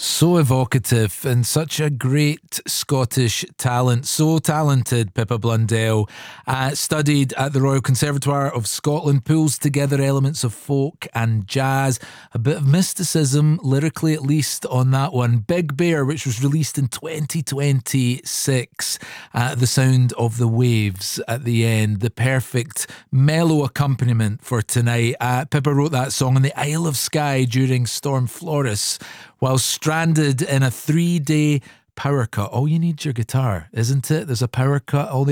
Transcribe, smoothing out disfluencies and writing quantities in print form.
So evocative and such a great Scottish talent. So talented, Pippa Blundell. Studied at the Royal Conservatoire of Scotland, pulls together elements of folk and jazz, a bit of mysticism, lyrically at least, on that one. Big Bear, which was released in 2026. The sound of the waves at the end, the perfect mellow accompaniment for tonight. Pippa wrote that song on the Isle of Skye during Storm Floris, while stranded in a 3-day power cut. All you need is your guitar, isn't it? There's a power cut. All the